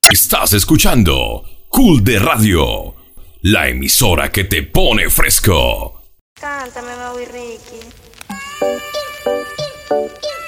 Estás escuchando Cool de Radio, la emisora que te pone fresco. Cántame, Bobby Ricky.